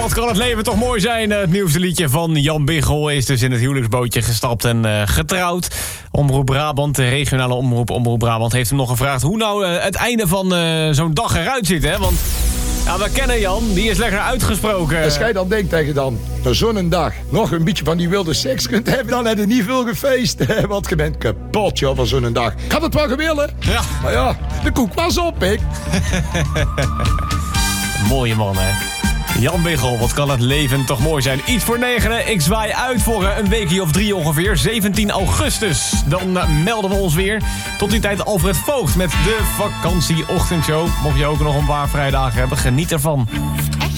Wat kan het leven toch mooi zijn? Het nieuwste liedje van Jan Biggel is dus in het huwelijksbootje gestapt en getrouwd. Omroep Brabant, de regionale Omroep Brabant, heeft hem nog gevraagd hoe nou het einde van zo'n dag eruit ziet. Hè? Want ja, we kennen Jan, die is lekker uitgesproken. Als jij dan denkt tegen dan, na zo'n dag nog een beetje van die wilde seks kunt hebben, dan heb je niet veel gefeest. Want je bent kapot, joh, van zo'n dag. Ik had het wel gewillen. Ja. Maar ja, de koek was op, ik. Mooie man, hè? Jan Biggel, wat kan het leven toch mooi zijn. Iets voor 9, ik zwaai uit voor een weekje of 3 ongeveer. 17 augustus, dan melden we ons weer. Tot die tijd Alfred Voogd met de vakantieochtendshow. Mocht je ook nog een paar vrijdagen hebben, geniet ervan.